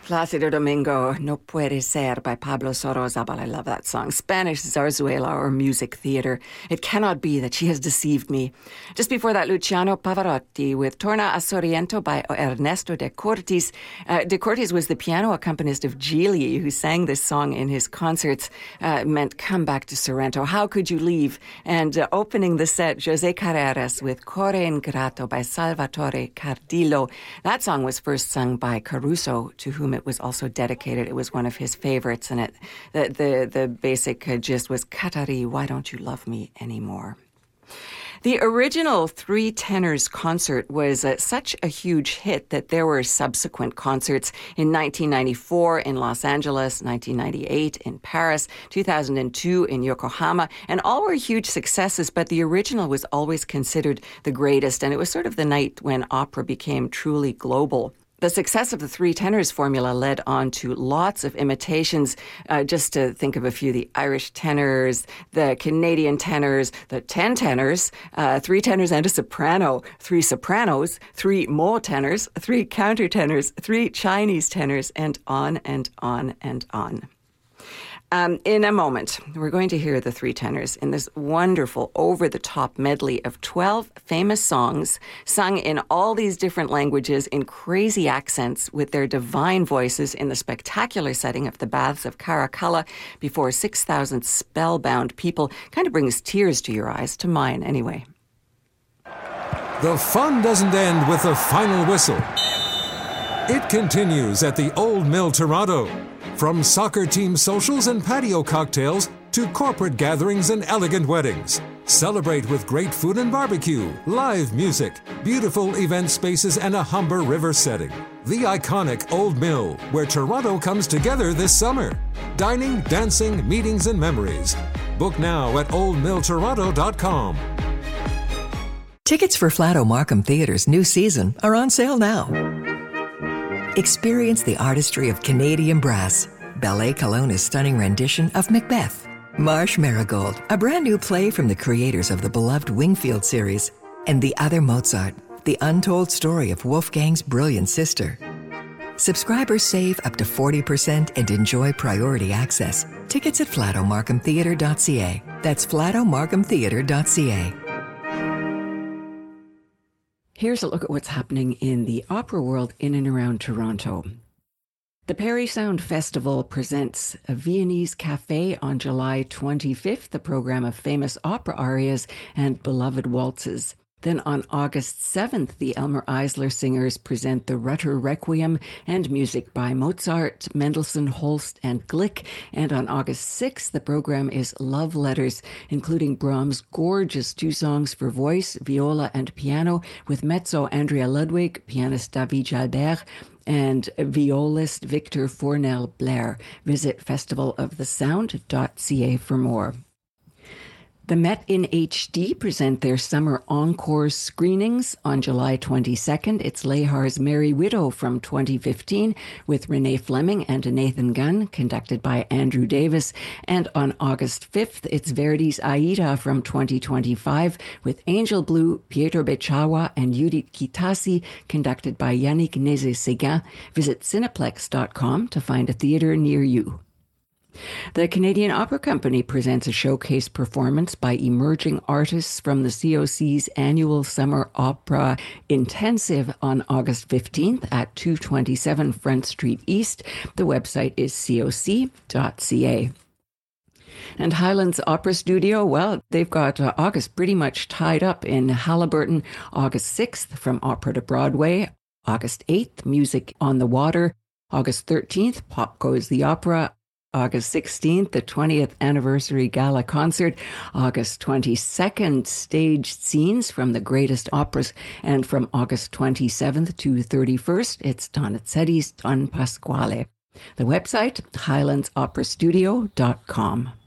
Plácido Domingo, No Puede Ser by Pablo Sorozabal. I love that song. Spanish zarzuela or music theater. It cannot be that she has deceived me. Just before that, Luciano Pavarotti with Torna a Sorrento by Ernesto de Cortis. De Cortis was the piano accompanist of Gigli, who sang this song in his concerts. Meant Come Back to Sorrento. How could you leave? And opening the set, José Carreras with Core Ingrato by Salvatore Cardillo. That song was first sung by Caruso, to whom it was also dedicated. It was one of his favorites, and the basic gist was, Katari, why don't you love me anymore? The original Three Tenors concert was such a huge hit that there were subsequent concerts in 1994 in Los Angeles, 1998 in Paris, 2002 in Yokohama, and all were huge successes, but the original was always considered the greatest, and it was sort of the night when opera became truly global. The success of the Three Tenors formula led on to lots of imitations. Just to think of a few, the Irish tenors, the Canadian tenors, the 10 tenors, 3 tenors and a soprano, 3 sopranos, 3 more tenors, 3 countertenors, 3 Chinese tenors, and on and on and on. In a moment, we're going to hear the Three Tenors in this wonderful over-the-top medley of 12 famous songs sung in all these different languages in crazy accents with their divine voices in the spectacular setting of the Baths of Caracalla before 6,000 spellbound people. Kind of brings tears to your eyes, to mine anyway. The fun doesn't end with the final whistle. It continues at the Old Mill Toronto. From soccer team socials and patio cocktails to corporate gatherings and elegant weddings. Celebrate with great food and barbecue, live music, beautiful event spaces, and a Humber River setting. The iconic Old Mill, where Toronto comes together this summer. Dining, dancing, meetings, and memories. Book now at oldmilltoronto.com. Tickets for Flato Markham Theatre's new season are on sale now. Experience the artistry of Canadian brass, Ballet Kelowna's stunning rendition of Macbeth, Marsh Marigold, a brand new play from the creators of the beloved Wingfield series, and The Other Mozart, the untold story of Wolfgang's brilliant sister. Subscribers save up to 40% and enjoy priority access. Tickets at flatomarkhamtheatre.ca. That's flatomarkhamtheatre.ca. Here's a look at what's happening in the opera world in and around Toronto. The Parry Sound Festival presents a Viennese Cafe on July 25th, a program of famous opera arias and beloved waltzes. Then on August 7th, the Elmer Eisler Singers present the Rutter Requiem and music by Mozart, Mendelssohn, Holst, and Glick. And on August 6th, the program is Love Letters, including Brahms' gorgeous 2 songs for voice, viola, and piano, with mezzo Andrea Ludwig, pianist David Jalbert, and violist Victor Fournel Blair. Visit festivalofthesound.ca for more. The Met in HD present their summer encore screenings on July 22nd. It's Lehar's Merry Widow from 2015 with Renee Fleming and Nathan Gunn, conducted by Andrew Davis. And on August 5th, it's Verdi's Aida from 2025 with Angel Blue, Pietro Beccawa, and Judith Kitasi, conducted by Yannick Nézet-Séguin. Visit Cineplex.com to find a theater near you. The Canadian Opera Company presents a showcase performance by emerging artists from the COC's annual Summer Opera Intensive on August 15th at 227 Front Street East. The website is coc.ca. And Highlands Opera Studio, well, they've got August pretty much tied up in Haliburton. August 6th, From Opera to Broadway. August 8th, Music on the Water. August 13th, Pop Goes the Opera. August 16th, the 20th anniversary gala concert. August 22nd, staged scenes from the greatest operas. And from August 27th to 31st, it's Donizetti's Don Pasquale. The website, highlandsoperastudio.com.